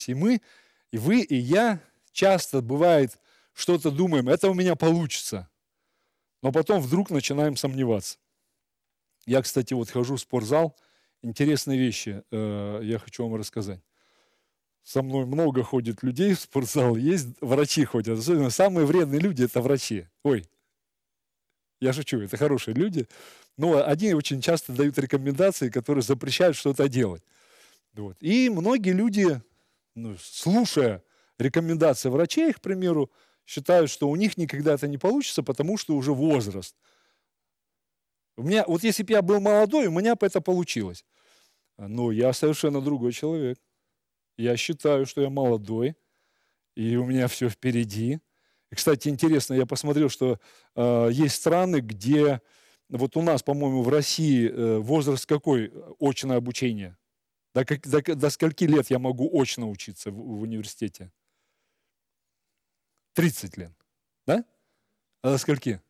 И мы, и вы, и я часто бывает что-то думаем, это у меня получится. Но потом вдруг начинаем сомневаться. Я, кстати, вот хожу в спортзал, интересные вещи я хочу вам рассказать. Со мной много ходит людей в спортзал, есть врачи ходят. Особенно самые вредные люди – это врачи. Ой, я шучу, это хорошие люди. Но они очень часто дают рекомендации, которые запрещают что-то делать. Вот. И многие люди, слушая рекомендации врачей, к примеру, считают, что у них никогда это не получится, потому что уже возраст. У меня, вот если бы я был молодой, у меня бы это получилось. Но я совершенно другой человек. Я считаю, что я молодой, и у меня все впереди. И, кстати, интересно, я посмотрел, что есть страны, где, вот у нас, по-моему, в России возраст какой? Очное обучение. До скольки лет я могу очно учиться в университете? 30 лет. Да? А до скольки?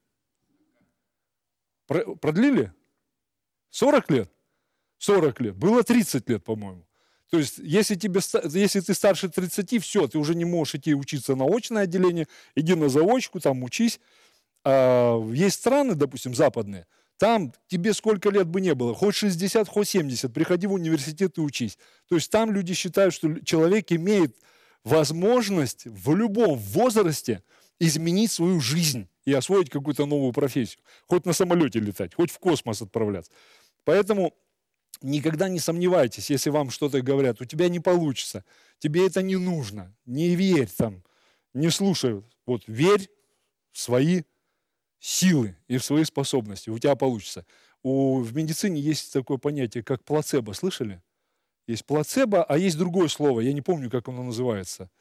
Продлили? 40 лет? 40 лет. Было 30 лет, по-моему. То есть, если ты старше 30, все, ты уже не можешь идти учиться на очное отделение, иди на заочку, там учись. Есть страны, допустим, западные, там тебе сколько лет бы не было, хоть 60, хоть 70, приходи в университет и учись. То есть там люди считают, что человек имеет возможность в любом возрасте изменить свою жизнь и освоить какую-то новую профессию. Хоть на самолете летать, хоть в космос отправляться. Поэтому никогда не сомневайтесь, если вам что-то говорят, у тебя не получится, тебе это не нужно, не верь там, не слушай. Вот верь в свои силы и в свои способности, у тебя получится. В медицине есть такое понятие, как плацебо, слышали? Есть плацебо, а есть другое слово, я не помню, как оно называется.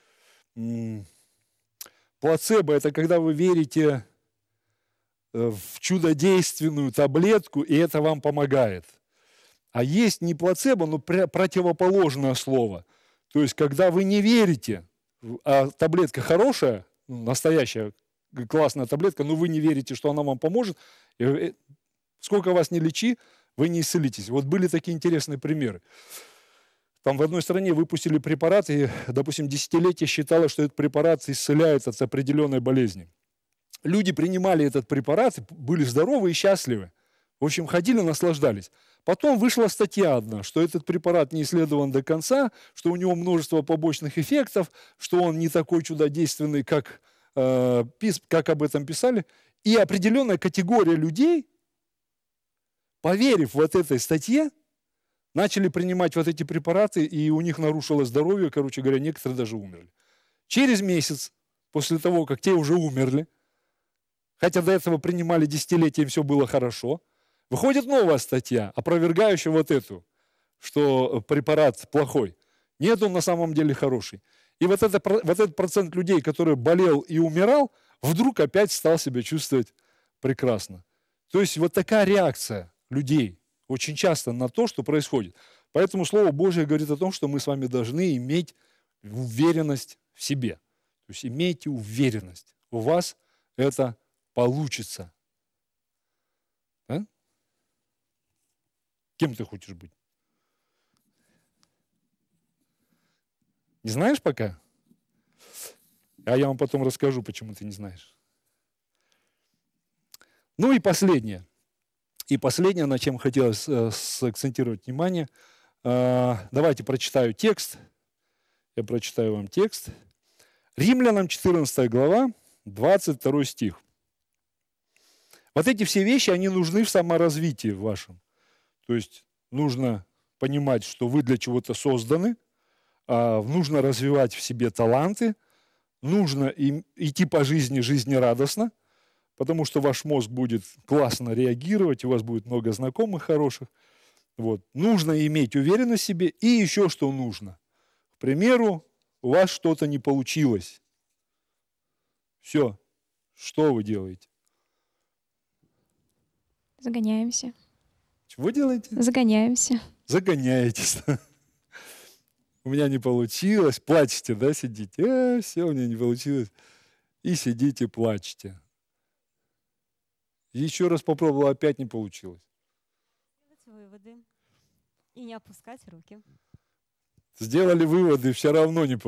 Плацебо – это когда вы верите в чудодейственную таблетку, и это вам помогает. А есть не плацебо, но противоположное слово. То есть, когда вы не верите, а таблетка хорошая, настоящая, классная таблетка, но вы не верите, что она вам поможет, сколько вас не лечи, вы не исцелитесь. Вот были такие интересные примеры. Там в одной стране выпустили препарат, и, допустим, десятилетие считалось, что этот препарат исцеляет от определенной болезни. Люди принимали этот препарат, были здоровы и счастливы. В общем, ходили, наслаждались. Потом вышла статья одна, что этот препарат не исследован до конца, что у него множество побочных эффектов, что он не такой чудодейственный, как об этом писали. И определенная категория людей, поверив вот этой статье, начали принимать вот эти препараты, и у них нарушилось здоровье, короче говоря, некоторые даже умерли. Через месяц, после того, как те уже умерли, хотя до этого принимали десятилетия, и все было хорошо, выходит новая статья, опровергающая вот эту, что препарат плохой. Нет, он на самом деле хороший. И вот этот процент людей, который болел и умирал, вдруг опять стал себя чувствовать прекрасно. То есть вот такая реакция людей очень часто на то, что происходит. Поэтому Слово Божие говорит о том, что мы с вами должны иметь уверенность в себе. То есть имейте уверенность. У вас это получится. Да? Кем ты хочешь быть? Не знаешь пока? А я вам потом расскажу, почему ты не знаешь. Ну и последнее. И последнее, на чем хотелось сакцентировать внимание. Давайте прочитаю текст. Я прочитаю вам текст. Римлянам 14 глава, 22 стих. Вот эти все вещи, они нужны в саморазвитии вашем. То есть нужно понимать, что вы для чего-то созданы, нужно развивать в себе таланты, нужно идти по жизни жизнерадостно, потому что ваш мозг будет классно реагировать, у вас будет много знакомых хороших. Вот. Нужно иметь уверенность в себе, и еще что нужно. К примеру, у вас что-то не получилось. Все. Что вы делаете? Загоняемся. Чего делаете? Загоняемся. Загоняетесь. У меня не получилось. Плачете, да, сидите? Все, у меня не получилось. И сидите, плачете. Еще раз попробовал, опять не получилось. Делать выводы и не опускать руки. Сделали выводы, все равно не получилось.